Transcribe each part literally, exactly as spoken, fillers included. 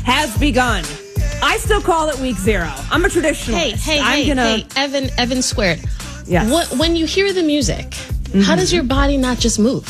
has begun. I still call it week zero. I'm a traditionalist. Hey, hey, I'm hey, gonna... hey, Evan, Evan Squared. Yes. What, when you hear the music, mm-hmm. how does your body not just move?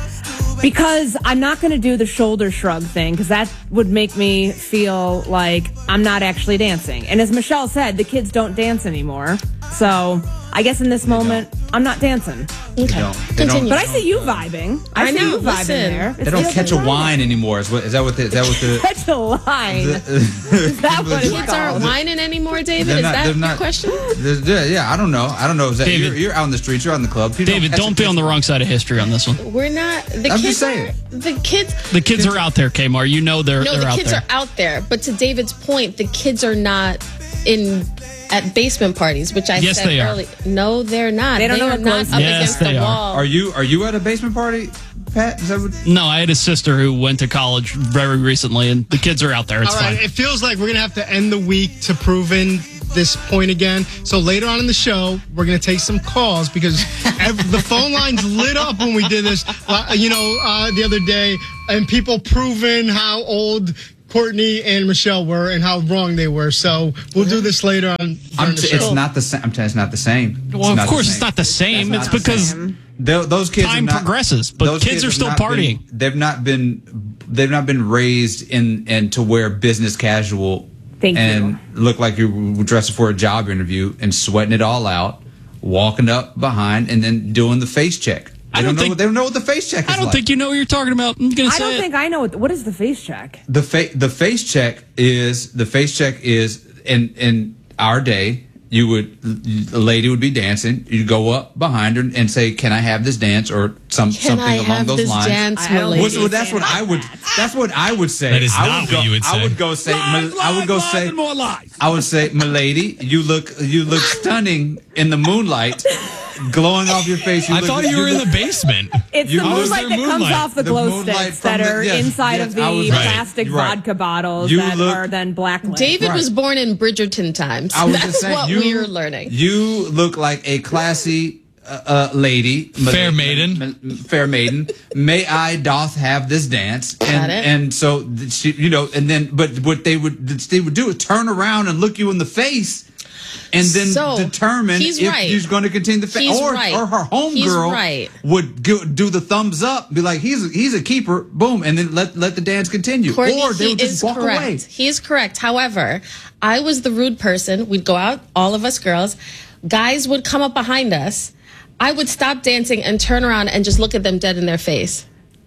Because I'm not going to do the shoulder shrug thing, because that would make me feel like I'm not actually dancing. And as Michelle said, the kids don't dance anymore. So I guess in this they moment, don't. I'm not dancing. Okay, continue. But I see you vibing. I, I see know, you vibing listen. there. They don't catch a wine anymore. Is, what, is that what? The, is that what the catch a line? The, is that what it's kids aren't whining anymore, David? They're is not, that your not, question? Yeah, I don't know. I don't know. Is that David, you're, you're out in the streets. You're out in the club. People David, don't, don't be on the wrong side of history on this one. We're not. The I'm kids just saying. Are, the kids. The kids are out there, Kmart. You know they're no. they're The out kids there. are out there. But to David's point, the kids are not in. At basement parties, which I yes, said they earlier. No, they're not. They don't they know are what not up yes, against the are. wall. Are you are you at a basement party, Pat? Is that what? No, I had a sister who went to college very recently, and the kids are out there. It's All right, fine. It feels like we're going to have to end the week to proving this point again. So later on in the show, we're going to take some calls because every, the phone lines lit up when we did this, uh, you know, uh, the other day, and people proving how old Courtney and Michelle were and how wrong they were. So we'll do this later on. I'm the t- show. it's not the same. I'm telling you, it's not the same. Well, of course, it's not the same. It's, it's because Th- those kids time not, progresses, but kids, kids are still partying. Been, they've not been. They've not been raised in and to wear business casual Thank and you. look like you were dressing for a job interview and sweating it all out, walking up behind and then doing the face check. They I don't, don't think know. They don't know what the face check is I don't like. think you know what you're talking about. I'm gonna I say don't it. think I know what, what is the face check. The fa- the face check is the face check is in in our day. You would a lady would be dancing. You'd go up behind her and say, "Can I have this dance?" or some Can something I along have those this lines. dance, my What's- lady? well, that's what I would. That's what I would say. That is I not would go, what you would say. I would go say. Lies, "Ma- I would go lies, say. lies, and more lies. I would say, "My lady, you look you look stunning in the moonlight, glowing off your face." You I look, thought you were look, in the basement. It's You- the How is moonlight there that comes moonlight? off the The glow moonlight sticks from that the- are yes, inside yes, of the I was- Right. plastic Right. vodka bottles You that look- are then black lit. David Right. was born in Bridgerton times. I was That's just saying, what you, we were learning. You look like a classy uh, uh, lady, Fair maiden. ma- ma- fair maiden. May I doth have this dance? And Got it. and so th- she, you know, and then but what they would they would do is turn around and look you in the face. And then So, determine he's if right. she's going to continue the fa- He's or right. or her He's homegirl right. would go, do the thumbs up, be like he's a, he's a keeper, boom, and then let let the dance continue, Courtney, or they he would just is walk correct. away. He is correct. However, I was the rude person. We'd go out, all of us girls. Guys would come up behind us. I would stop dancing and turn around and just look at them dead in their face.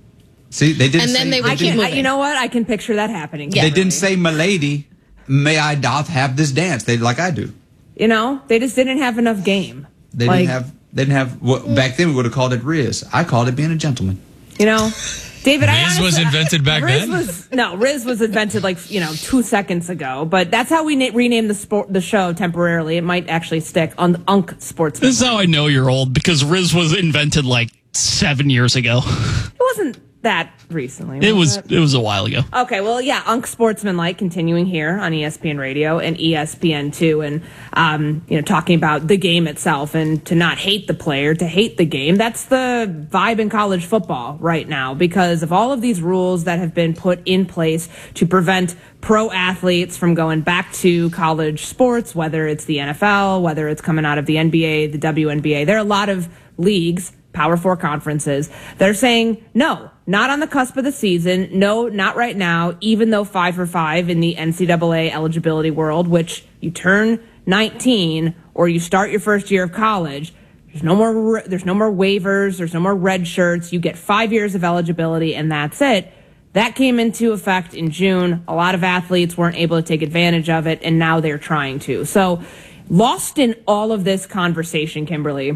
See, they didn't. And then say, they would I keep can, I, moving. you know what? I can picture that happening. Yeah. They didn't say, "My lady, may I doth have this dance?" They like I do. You know, they just didn't have enough game. They Like, didn't have. They didn't have. What, back then, we would have called it Riz. I called it being a gentleman. You know, David. I Riz was honestly- invented back Riz then? Was, no, Riz was invented like you know two seconds ago. But that's how we na- renamed the sport, the show temporarily. It might actually stick on the Unk Sportsman. This is how I know you're old, because Riz was invented like seven years ago. It wasn't that recently. It was it? it was a while ago. Okay, well, yeah, Unk Sportsmanlike continuing here on E S P N Radio and E S P N two, and um, you know, talking about the game itself and to not hate the player, to hate the game. That's the vibe in college football right now because of all of these rules that have been put in place to prevent pro athletes from going back to college sports, whether it's the N F L, whether it's coming out of the N B A, the W N B A. There are a lot of leagues, Power Four conferences, they're saying, no, not on the cusp of the season. No, not right now, even though five for five in the N C double A eligibility world, which you turn nineteen or you start your first year of college, there's no more, there's no more waivers. There's no more red shirts. You get five years of eligibility and that's it. That came into effect in June. A lot of athletes weren't able to take advantage of it, and now they're trying to. So lost in all of this conversation, Kimberly,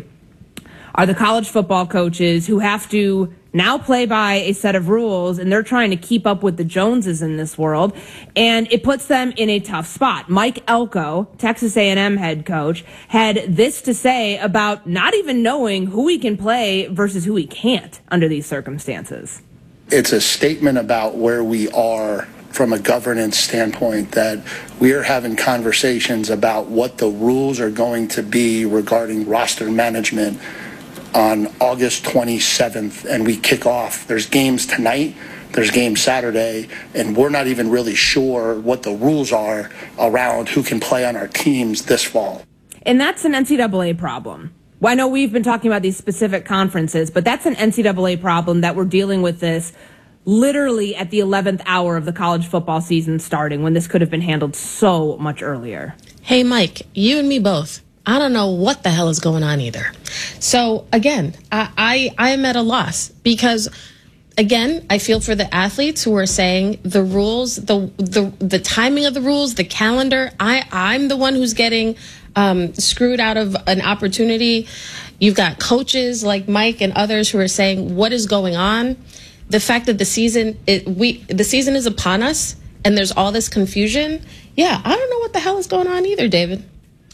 are the college football coaches who have to now play by a set of rules, and they're trying to keep up with the Joneses in this world, and it puts them in a tough spot. Mike Elko, Texas A and M head coach, had this to say about not even knowing who he can play versus who he can't under these circumstances. It's a statement about where we are from a governance standpoint, that we are having conversations about what the rules are going to be regarding roster management on August twenty-seventh, and we kick off. There's games tonight, there's games Saturday, and we're not even really sure what the rules are around who can play on our teams this fall. And that's an N C double A problem. Well, I know we've been talking about these specific conferences, but that's an N C double A problem that we're dealing with this literally at the eleventh hour of the college football season starting, when this could have been handled so much earlier. Hey, Mike, you and me both. I don't know what the hell is going on either. So, again, I, I, I am at a loss because, again, I feel for the athletes who are saying the rules, the the, the timing of the rules, the calendar. I, I'm the one who's getting um, screwed out of an opportunity. You've got coaches like Mike and others who are saying, what is going on? The fact that the season, it, we the season is upon us and there's all this confusion. Yeah, I don't know what the hell is going on either, David.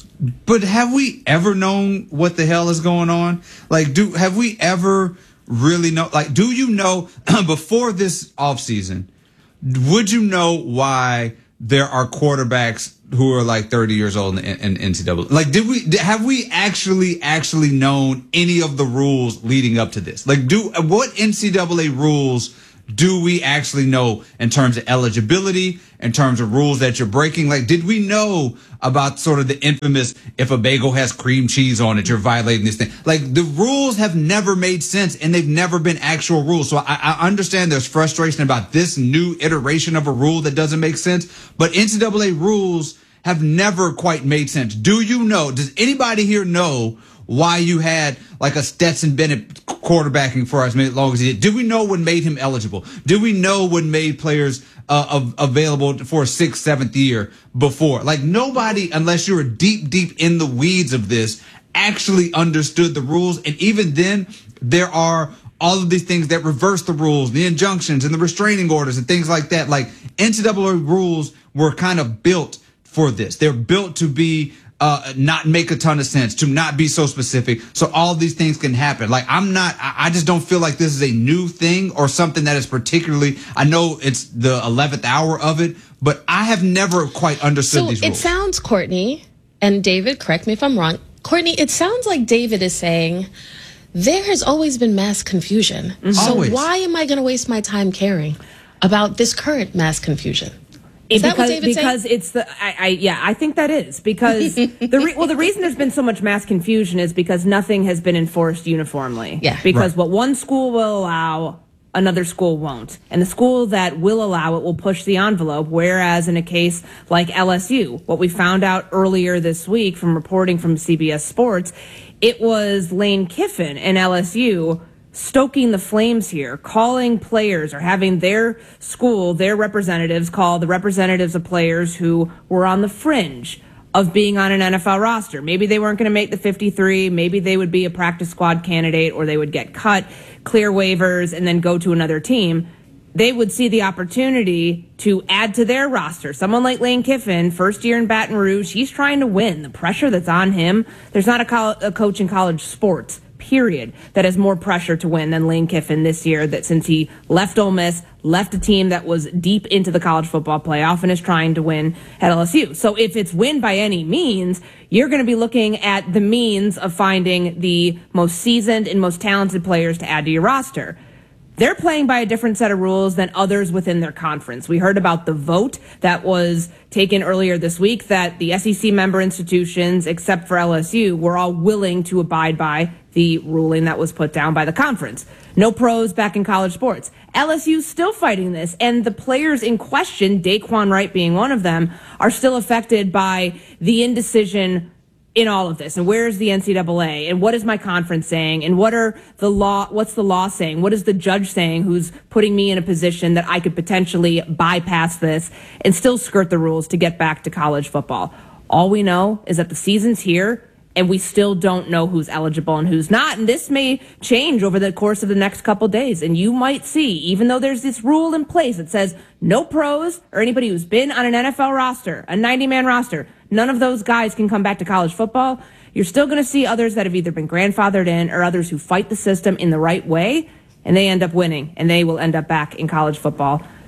But have we ever known what the hell is going on? Like, do have we ever really know? Like, do you know before this offseason, would you know why there are quarterbacks who are like thirty years old in, in N C double A? Like, did we have we actually actually known any of the rules leading up to this? Like, do what N C double A rules do we actually know in terms of eligibility, in terms of rules that you're breaking? Like, did we know about sort of the infamous, if a bagel has cream cheese on it, you're violating this thing? Like, the rules have never made sense, and they've never been actual rules. So I, I understand there's frustration about this new iteration of a rule that doesn't make sense, but N C double A rules have never quite made sense. Do you know, does anybody here know why you had like a Stetson Bennett quarterbacking for as long as he did? Did we know what made him eligible? Did we know what made players uh, av- available for a sixth, seventh year before? Like, nobody, unless you're deep, deep in the weeds of this, actually understood the rules. And even then, there are all of these things that reverse the rules, the injunctions and the restraining orders and things like that. Like, N C double A rules were kind of built for this. They're built to be Uh, not make a ton of sense, to not be so specific, so all these things can happen. Like, I'm not, I, I just don't feel like this is a new thing or something that is particularly, I know it's the eleventh hour of it, but I have never quite understood so these rules. It sounds, Courtney, and David, correct me if I'm wrong, Courtney, it sounds like David is saying there has always been mass confusion. Mm-hmm. So Always. Why am I going to waste my time caring about this current mass confusion? Is that because, what David's because saying? it's the I, I yeah I think that is because the re, well the reason there's been so much mass confusion is because nothing has been enforced uniformly. Yeah, because right. what one school will allow, another school won't, and the school that will allow it will push the envelope. Whereas in a case like L S U, what we found out earlier this week from reporting from C B S Sports, it was Lane Kiffin and L S U stoking the flames here, calling players or having their school, their representatives call the representatives of players who were on the fringe of being on an N F L roster. Maybe they weren't going to make the fifty-three. Maybe they would be a practice squad candidate, or they would get cut, clear waivers, and then go to another team. They would see the opportunity to add to their roster. Someone like Lane Kiffin, first year in Baton Rouge, he's trying to win. The pressure that's on him, there's not a, col- a coach in college sports, period, that has more pressure to win than Lane Kiffin this year, that since he left Ole Miss, left a team that was deep into the college football playoff and is trying to win at L S U. So if it's win by any means, you're going to be looking at the means of finding the most seasoned and most talented players to add to your roster. They're playing by a different set of rules than others within their conference. We heard about the vote that was taken earlier this week that the S E C member institutions, except for L S U, were all willing to abide by the ruling that was put down by the conference. No pros back in college sports. L S U's still fighting this, and the players in question, Daquan Wright being one of them, are still affected by the indecision in all of this. And where is the N C double A? And what is my conference saying? And what are the law? What's the law saying? What is the judge saying who's putting me in a position that I could potentially bypass this and still skirt the rules to get back to college football? All we know is that the season's here, and we still don't know who's eligible and who's not. And this may change over the course of the next couple days. And you might see, even though there's this rule in place that says no pros or anybody who's been on an N F L roster, a ninety-man roster, none of those guys can come back to college football. You're still going to see others that have either been grandfathered in or others who fight the system in the right way, and they end up winning, and they will end up back in college football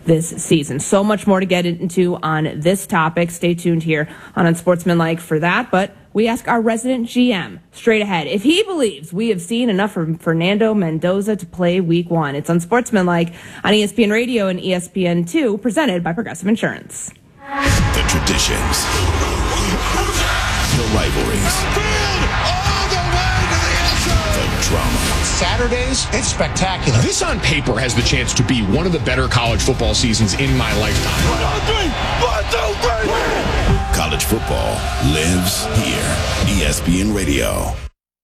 this season. So much more to get into on this topic. Stay tuned here on Unsportsmanlike for that. But we ask our resident G M straight ahead if he believes we have seen enough from Fernando Mendoza to play week one. It's Unsportsmanlike on E S P N Radio and E S P N two, presented by Progressive Insurance. The traditions, the rivalries, all the way to the outside, the drama. Saturdays, it's spectacular. This on paper has the chance to be one of the better college football seasons in my lifetime. One, two, three. One, two, three. College football lives here. E S P N Radio.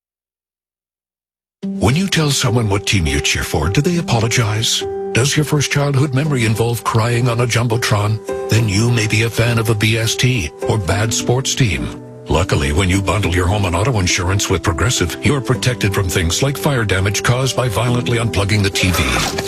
When you tell someone what team you cheer for, do they apologize? Does your first childhood memory involve crying on a Jumbotron? Then you may be a fan of a B S T or bad sports team. Luckily, when you bundle your home and auto insurance with Progressive, you're protected from things like fire damage caused by violently unplugging the T V.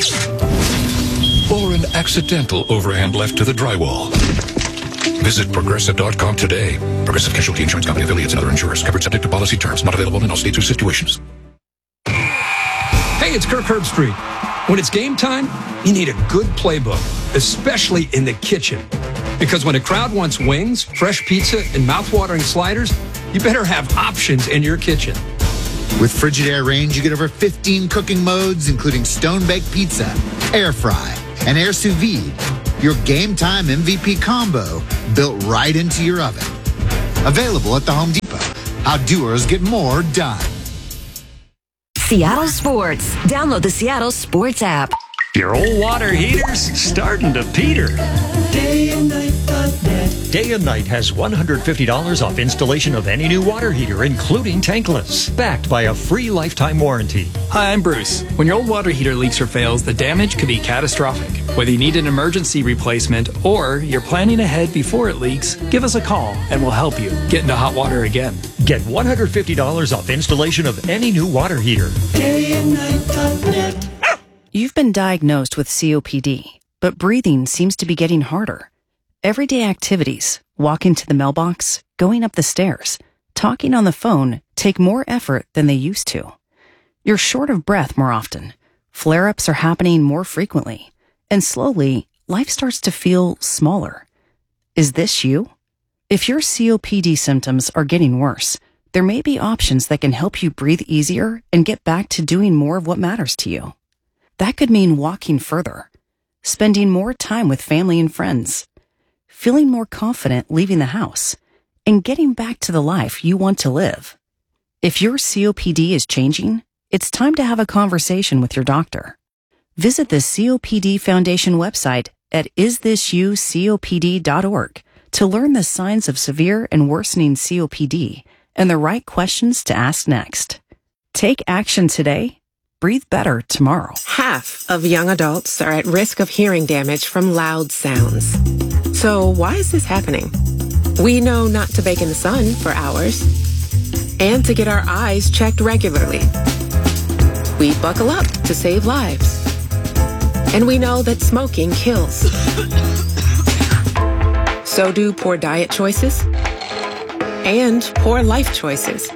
Or an accidental overhand left to the drywall. Visit Progressive dot com today. Progressive Casualty Insurance Company, affiliates, and other insurers. Covered subject to policy terms. Not available in all states or situations. Hey, it's Kirk Herbstreit. When it's game time, you need a good playbook, especially in the kitchen. Because when a crowd wants wings, fresh pizza, and mouth-watering sliders, you better have options in your kitchen. With Frigidaire Range, you get over fifteen cooking modes, including stone-baked pizza, air fry, and air sous vide. Your game time M V P combo built right into your oven. Available at the Home Depot. How doers get more done. Seattle Sports. Download the Seattle Sports app. Your old water heater's starting to peter. Day and Night dot net. Day and Night has one hundred fifty dollars off installation of any new water heater, including tankless, backed by a free lifetime warranty. Hi, I'm Bruce. When your old water heater leaks or fails, the damage could be catastrophic. Whether you need an emergency replacement or you're planning ahead before it leaks, give us a call and we'll help you get into hot water again. Get one hundred fifty dollars off installation of any new water heater. Day and Night dot net. You've been diagnosed with C O P D, but breathing seems to be getting harder. Everyday activities, walking to the mailbox, going up the stairs, talking on the phone take more effort than they used to. You're short of breath more often. Flare-ups are happening more frequently. And slowly, life starts to feel smaller. Is this you? If your C O P D symptoms are getting worse, there may be options that can help you breathe easier and get back to doing more of what matters to you. That could mean walking further, spending more time with family and friends, feeling more confident leaving the house, and getting back to the life you want to live. If your C O P D is changing, it's time to have a conversation with your doctor. Visit the C O P D Foundation website at is this you C O P D dot org to learn the signs of severe and worsening C O P D and the right questions to ask next. Take action today. Breathe better tomorrow. Half of young adults are at risk of hearing damage from loud sounds. So why is this happening? We know not to bake in the sun for hours and to get our eyes checked regularly. We buckle up to save lives. And we know that smoking kills. So do poor diet choices and poor life choices.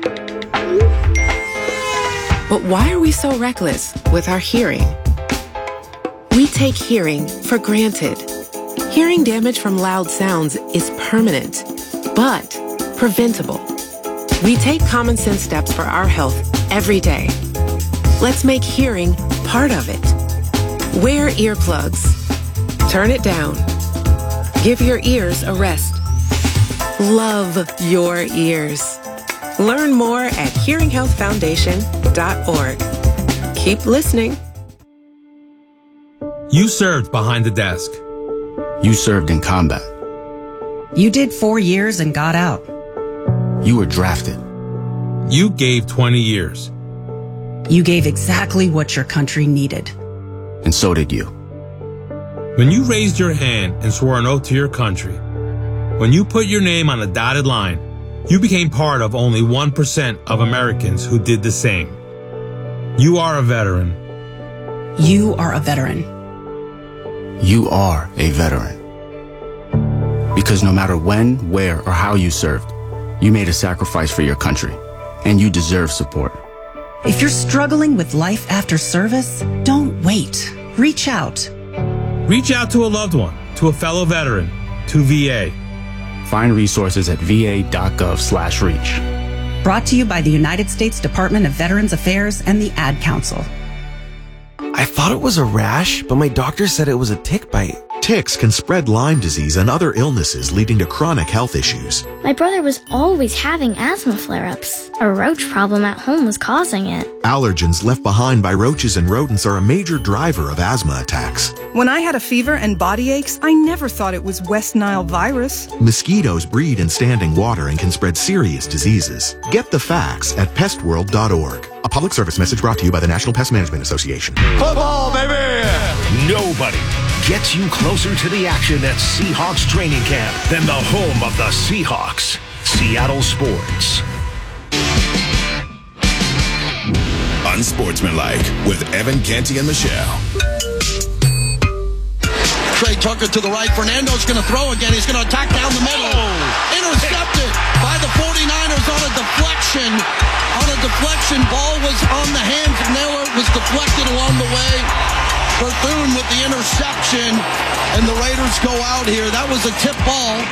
But why are we so reckless with our hearing? We take hearing for granted. Hearing damage from loud sounds is permanent, but preventable. We take common sense steps for our health every day. Let's make hearing part of it. Wear earplugs. Turn it down. Give your ears a rest. Love your ears. Learn more at hearing health foundation dot org. Keep listening. You served behind the desk. You served in combat. You did four years and got out. You were drafted. You gave twenty years. You gave exactly what your country needed. And so did you. When you raised your hand and swore an oath to your country, when you put your name on a dotted line, you became part of only one percent of Americans who did the same. You are a veteran. You are a veteran. You are a veteran. Because no matter when, where, or how you served, you made a sacrifice for your country, and you deserve support. If you're struggling with life after service, don't wait. Reach out. Reach out to a loved one, to a fellow veteran, to V A. Find resources at va.gov slash reach. Brought to you by the United States Department of Veterans Affairs and the Ad Council. I thought it was a rash, but my doctor said it was a tick bite. Ticks can spread Lyme disease and other illnesses, leading to chronic health issues. My brother was always having asthma flare-ups. A roach problem at home was causing it. Allergens left behind by roaches and rodents are a major driver of asthma attacks. When I had a fever and body aches, I never thought it was West Nile virus. Mosquitoes breed in standing water and can spread serious diseases. Get the facts at pest world dot org. A public service message brought to you by the National Pest Management Association. Football, baby! Nobody gets you closer to the action at Seahawks training camp than the home of the Seahawks, Seattle Sports. Unsportsmanlike with Evan Canty and Michelle. Trey Tucker to the right. Fernando's going to throw again. He's going to attack down the middle. Oh. Intercepted by the forty-niners on a deflection. On a deflection. Ball was on the hands of Naylor. Was deflected along the way. Bethune with the interception. And the Raiders go out here. That was a tip ball.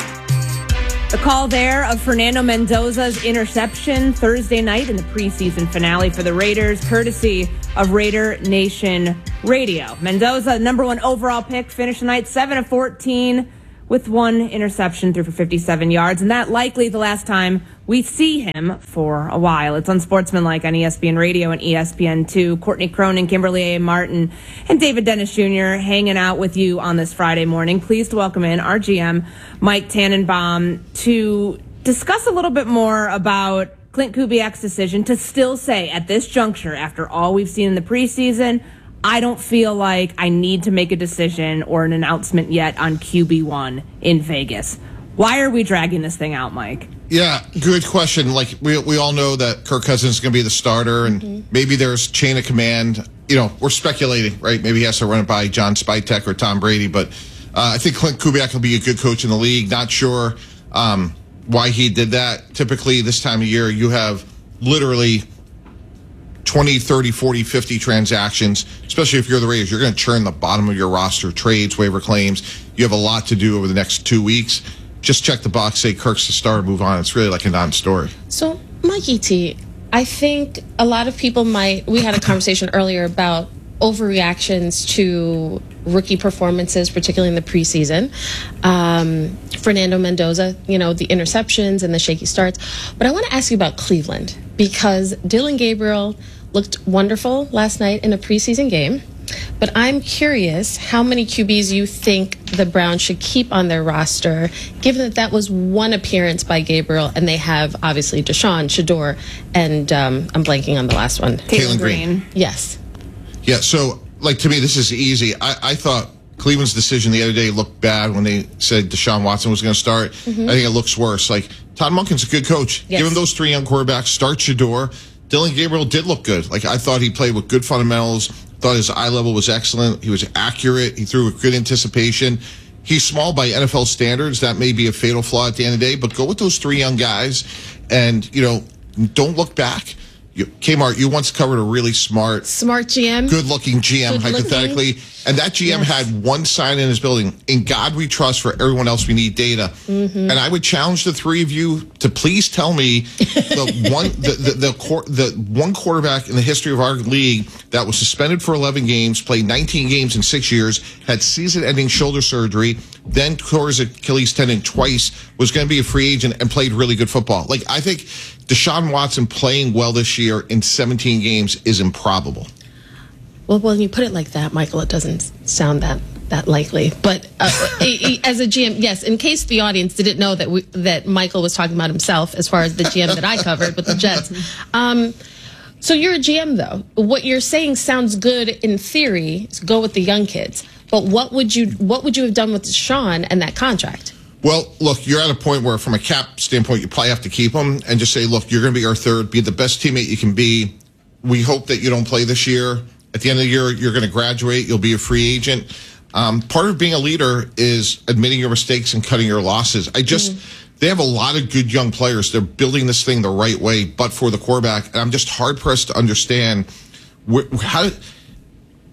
The call there of Fernando Mendoza's interception Thursday night in the preseason finale for the Raiders, courtesy of Raider Nation Radio. Mendoza, number one overall pick, finished the night seven of fourteen with one interception, threw for fifty-seven yards, and that likely the last time we see him for a while. It's Unsportsmanlike on E S P N Radio and E S P N two. Courtney Cronin, Kimberly A. Martin, and David Dennis Junior hanging out with you on this Friday morning. Pleased to welcome in our G M, Mike Tannenbaum, to discuss a little bit more about Clint Kubiak's decision to still say at this juncture, after all we've seen in the preseason, I don't feel like I need to make a decision or an announcement yet on Q B one in Vegas. Why are we dragging this thing out, Mike? Yeah, good question. Like, we we all know that Kirk Cousins is going to be the starter, and mm-hmm. maybe there's chain of command. You know, we're speculating, right? Maybe he has to run it by John Spytek or Tom Brady, but uh, I think Clint Kubiak will be a good coach in the league. Not sure um, why he did that. Typically, this time of year, you have literally twenty, thirty, forty, fifty transactions, especially if you're the Raiders. You're going to churn the bottom of your roster, trades, waiver claims. You have a lot to do over the next two weeks. Just check the box, say Kirk's the star, move on. It's really like a non-story. So, Mikey T, I think a lot of people might, we had a conversation earlier about overreactions to rookie performances, particularly in the preseason. Um, Fernando Mendoza, you know, the interceptions and the shaky starts. But I want to ask you about Cleveland, because Dillon Gabriel looked wonderful last night in a preseason game. But I'm curious how many Q Bs you think the Browns should keep on their roster, given that that was one appearance by Gabriel, and they have, obviously, Deshaun, Shador, and um, I'm blanking on the last one. Kalen Green. Yes. Yeah, so, like, to me, this is easy. I, I thought Cleveland's decision the other day looked bad when they said Deshaun Watson was going to start. Mm-hmm. I think it looks worse. Like, Todd Monken's a good coach. Yes. Give him those three young quarterbacks. Start Shador. Dillon Gabriel did look good. Like, I thought he played with good fundamentals. Thought his eye level was excellent. He was accurate. He threw with good anticipation. He's small by N F L standards. That may be a fatal flaw at the end of the day, but go with those three young guys and, you know, don't look back. You, Kmart, you once covered a really smart, smart G M, good-looking G M, good hypothetically, looking. And that G M yes. had one sign in his building: "In God we trust. For everyone else, we need data." Mm-hmm. And I would challenge the three of you to please tell me the one, the the, the the one quarterback in the history of our league that was suspended for eleven games, played nineteen games in six years, had season-ending shoulder surgery, then tore his Achilles tendon twice, was going to be a free agent, and played really good football. Like, I think Deshaun Watson playing well this year in seventeen games is improbable. Well, when you put it like that, Michael, it doesn't sound that that likely. But uh, as a G M, yes, in case the audience didn't know that we, that Michael was talking about himself as far as the G M that I covered with the Jets. Um, so you're a G M, though. What you're saying sounds good in theory. Go with the young kids. But what would you what would you have done with Deshaun and that contract? Well, look, you're at a point where, from a cap standpoint, you probably have to keep him and just say, look, you're going to be our third, be the best teammate you can be. We hope that you don't play this year. At the end of the year, you're going to graduate. You'll be a free agent. Um, part of being a leader is admitting your mistakes and cutting your losses. I just, mm-hmm. they have a lot of good young players. They're building this thing the right way, but for the quarterback. And I'm just hard-pressed to understand wh- how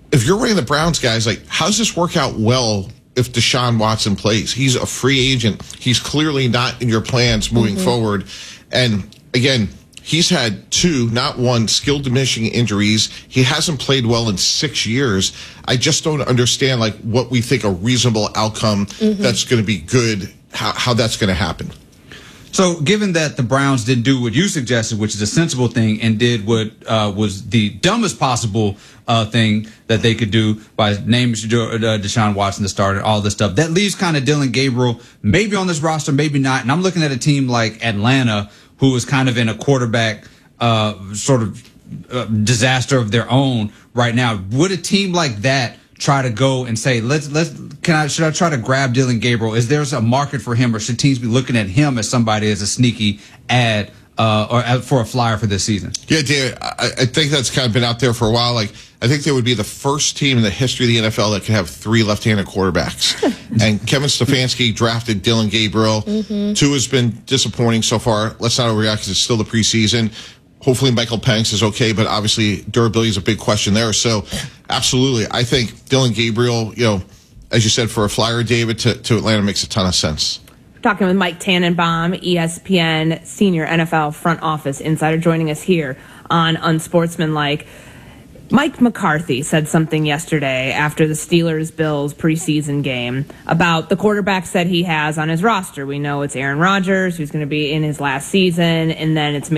if you're running the Browns, guys, like, how does this work out well if Deshaun Watson plays? He's a free agent. He's clearly not in your plans moving mm-hmm. forward. And again, he's had two, not one, skill diminishing injuries. He hasn't played well in six years. I just don't understand, like, what we think a reasonable outcome mm-hmm. that's going to be good, how, how that's going to happen. So, given that the Browns didn't do what you suggested, which is a sensible thing, and did what uh, was the dumbest possible uh, thing that they could do by naming Deshaun Watson the starter, all this stuff, that leaves kind of Dillon Gabriel maybe on this roster, maybe not. And I'm looking at a team like Atlanta, who is kind of in a quarterback uh, sort of uh, disaster of their own right now. Would a team like that try to go and say, let's let's can I should I try to grab Dillon Gabriel? Is there a market for him, or should teams be looking at him as somebody as a sneaky ad uh, or uh, for a flyer for this season? Yeah, David, I, I think that's kind of been out there for a while. Like, I think they would be the first team in the history of the N F L that could have three left-handed quarterbacks. And Kevin Stefanski drafted Dillon Gabriel. Mm-hmm. Two has been disappointing so far. Let's not overreact because it's still the preseason. Hopefully Michael Penix is okay, but obviously durability is a big question there. So, absolutely, I think Dillon Gabriel, you know, as you said, for a flyer, David, to, to Atlanta makes a ton of sense. We're talking with Mike Tannenbaum, E S P N senior N F L front office insider, joining us here on Unsportsmanlike. Mike McCarthy said something yesterday after the Steelers-Bills preseason game about the quarterbacks that he has on his roster. We know it's Aaron Rodgers, who's going to be in his last season, and then it's